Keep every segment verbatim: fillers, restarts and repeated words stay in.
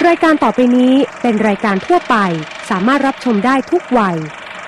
รายการต่อไปนี้เป็นรายการทั่วไปสามารถรับชมได้ทุกวัย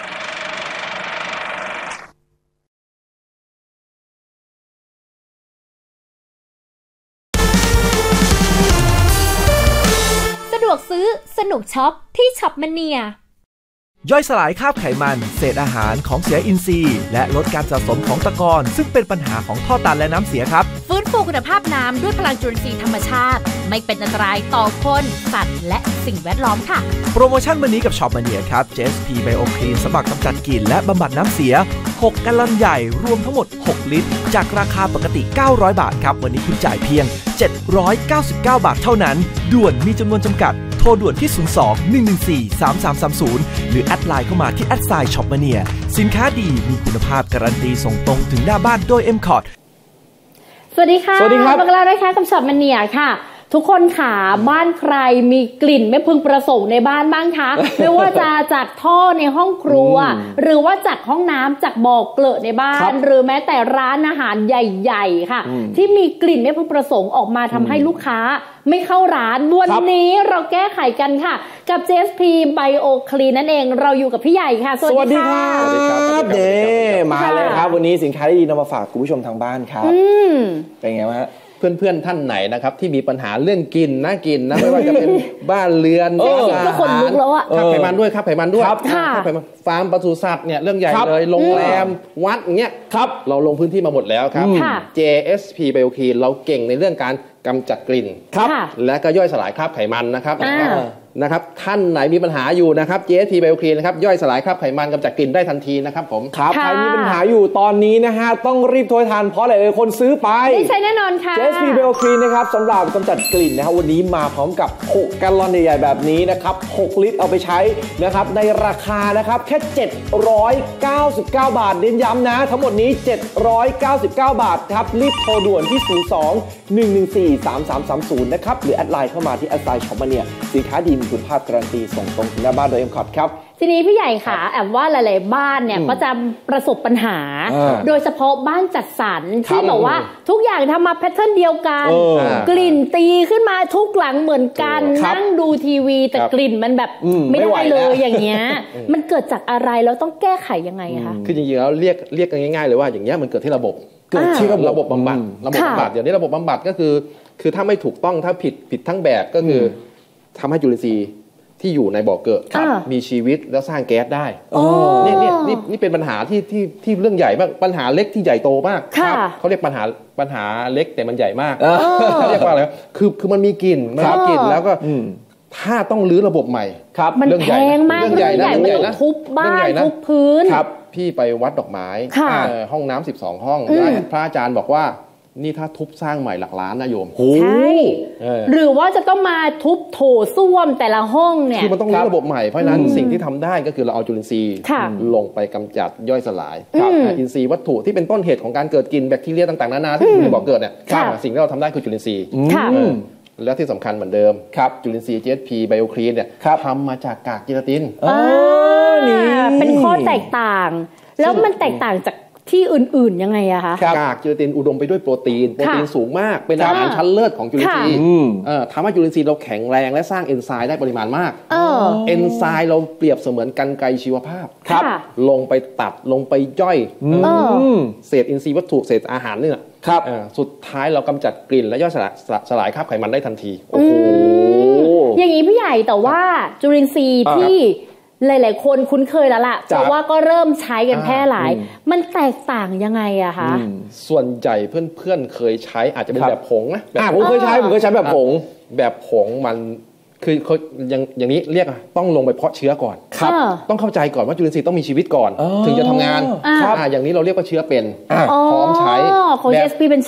สะดวกซื้อสนุกช็อปที่ช็อปมเนียย่อยสลายคราบไขมันเศษอาหารของเสียอินทรีย์และลดการสะสมของตะกอนซึ่งเป็นปัญหาของท่อตันและน้ำเสียครับฟื้นฟูคุณภาพน้ำด้วยพลังจุลินทรีย์ธรรมชาติไม่เป็นอันตรายต่อคนสัตว์และสิ่งแวดล้อมค่ะโปรโมชั่นวันนี้กับช็อปมาเนียครับ เจ เอส พี Bio Clean สมัครกำจัดกลิ่นและบำบัดน้ำเสียหกแกลลอนใหญ่รวมทั้งหมดหกลิตรจากราคาปกติเก้าร้อยบาทครับวันนี้คุณจ่ายเพียงเจ็ดร้อยเก้าสิบเก้าบาทเท่านั้นด่วนมีจำนวนจำกัดโทรด่วนที่ศูนย์ สอง หนึ่ง หนึ่ง สี่ สาม สาม สาม ศูนย์หรือแอดไลน์เข้ามาที่แอดไซน์ช็อปมาเนียสินค้าดีมีคุณภาพการันตีส่งตรงถึงหน้าบ้านโดย เอ็ม คอร์ดสวัสดีค่ะสวัสดีครับมาแล้วนะคะกับช็อปมาเนียค่ะทุกคนค่ะบ้านใครมีกลิ่นไม่พึงประสงค์ในบ้านบ้างคะ ไม่ว่าจะจากท่อในห้องครัวหรือว่าจากห้องน้ำจากบ่อเกลอะในบ้านหรือแม้แต่ร้านอาหารใหญ่ๆค่ะที่มีกลิ่นไม่พึงประสงค์ออกมาทำให้ลูกค้าไม่เข้าร้านวันนี้เราแก้ไขกันค่ะกับ เจ เอส พี Bio Clean นั่นเองเราอยู่กับพี่ใหญ่ค่ะสวัสดีค่ะสวัสดีครับเด้มาเลยครับวันนี้สินค้าดีๆนำมาฝากคุณผู้ชมทางบ้านครับเป็นไงวะเพื่อนๆท่านไหนนะครับที่มีปัญหาเรื่องกินน่ากินนะไม่ว่าจะเป็นบ้านเรือนก็คนลุกแล้วอะครับไขมันด้วยครับไขมันด้วยครับไขมันฟาร์มปศุสัตว์เนี่ยเรื่องใหญ่เลยโรงแรมวัดอย่างเงี้ยครับเราลงพื้นที่มาหมดแล้วครับ เจ เอส พี Bio Clean เราเก่งในเรื่องการกำจัดกลิ่นครับและก็ย่อยสลายคราบไขมันนะครับนะครับท่านไหนมีปัญหาอยู่นะครับ เจ เอส พี Bio Clean นะครับย่อยสลายคราบไขมันกำจัดกลิ่นได้ทันทีนะครับผมครับใครมีปัญหาอยู่ตอนนี้นะฮะต้องรีบโทรทันเพราะหลายๆคนซื้อไปใช่แน่นอนค่ะเจ เอส พี Bio Clean นะครับสำหรับกำจัดกลิ่นนะครับวันนี้มาพร้อมกับหกแกลลอนใหญ่ๆแบบนี้นะครับหกลิตรเอาไปใช้นะครับในราคานะครับแค่เจ็ดร้อยเก้าสิบเก้าบาทเน้นย้ำนะทั้งหมดนี้เจ็ดร้อยเก้าสิบเก้าบาทครับรีบโทรด่วนที่ศูนย์ สอง หนึ่ง หนึ่ง สี่ สาม สาม สาม ศูนย์นะครับหรือแอดไลน์เข้ามาที่แอดไซน์ช็อปมาเนียสินค้าดีมีคุณภาพการันตีส่งตรงถึงหน้าบ้านโดย เอ็ม คอร์ด ครับทีนี้พี่ใหญ่ค่ะแอบว่าหลายๆบ้านเนี่ยก็จะประสบปัญหาโดยเฉพาะบ้านจัดสรรที่บอกว่าทุกอย่างทำมาแพทเทิร์นเดียวกันกลิ่นตีขึ้นมาทุกหลังเหมือนกันนั่งดูทีวีแต่กลิ่นมันแบบไม่ได้เลยอย่างเงี้ยมันเกิดจากอะไรแล้วต้องแก้ไขยังไงคะคือจริงๆแล้วเรียกเรียกกันง่ายๆเลยว่าอย่างเงี้ยมันเกิดที่ระบบเกิดที่ระบบบำบัดระบบบำบัดเดี๋ยวนี้ระบบบำบัดก็คือคือถ้าไม่ถูกต้องถ้าผิดผิดทั้งแบบก็คือทำให้จุลินทรีย์ที่อยู่ในบ่อเกิดมีชีวิตแล้วสร้างแก๊สได้นี่นี่นี่นี่เป็นปัญหาที่ที่ที่เรื่องใหญ่มากปัญหาเล็กที่ใหญ่โตมากเขาเรียกปัญหาปัญหาเล็กแต่มันใหญ่มากเรียกว่าอะไรคือคือมันมีกลิ่นมันมีกลิ่นแล้วก็ถ้าต้องรื้อระบบใหม่ครับมันแพงมากเรื่องใหญ่นะเรื่องใหญ่นะทุบบ้านทุบพื้นครับพี่ไปวัดดอกไม้ห้องน้ำสิบสองห้องพระอาจารย์บอกว่านี่ถ้าทุบสร้างใหม่หลักล้านนะโยมใช่หรือว่าจะต้องมาทุบโถส้วมแต่ละห้องเนี่ยคือมันต้องรื้อระบบใหม่เพราะนั้นสิ่งที่ทำได้ก็คือเราเอาจุลินทรีย์ลงไปกำจัดย่อยสลายอินทรีย์วัตถุที่เป็นต้นเหตุของการเกิดกลิ่นแบคทีเรียต่างๆนานาที่อยู่ในบ่อเกิดเนี่ยสิ่งที่เราทำได้คือจุลินทรีย์และที่สำคัญเหมือนเดิมจุลินทรีย์ เจ เอส พี Bio Clean เนี่ยทำมาจากกากเจลาตินเป็นข้อแตกต่างแล้วมันแตกต่างจากที่อื่นๆยังไงอะคะกากจุลินทรีย์อุดมไปด้วยโปรตีนโปรตีนสูงมากเป็นอาหารชั้นเลิศของจุลินทรีย์ทำให้จุลินทรีย์เราแข็งแรงและสร้างเอนไซม์ได้ปริมาณมากเอนไซม์เราเปรียบเสมือนกรรไกรชีวภาพลงไปตัดลงไปย่อยเศษอินทรีย์วัตถุเศษอาหารนี่แหละสุดท้ายเรากำจัดกลิ่นและย่อยสลายคราบไขมันได้ทันทีโอ้โหอย่างนี้พี่ใหญ่แต่ว่าจุลินทรีย์ที่หลายๆคนคุ้นเคยแล้วล่ะเพราะว่าก็เริ่มใช้กันแพร่หลายมันแตกต่างยังไงอะคะส่วนใหญ่เพื่อนๆเคยใช้อาจจะเป็นแบบผงนะผมเคยใช้ผมเคยใช้แบบผงแบบผงมันคืออย่างอย่างนี้เรียกต้องลงไปเพาะเชื้อก่อนครับต้องเข้าใจก่อนว่าจุลินทรีย์ต้องมีชีวิตก่อนถึงจะทำงานอย่างนี้เราเรียกว่าเชื้อเป็นพร้อมใช้ของ เจ เอส พี เป็น